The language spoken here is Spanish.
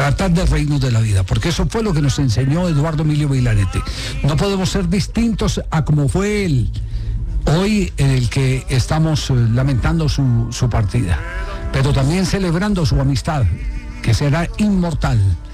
tratar de reírnos de la vida, porque eso fue lo que nos enseñó Eduardo Emilio Vilarete. No podemos ser distintos a como fue él, hoy en el que estamos lamentando su partida, pero también celebrando su amistad, que será inmortal.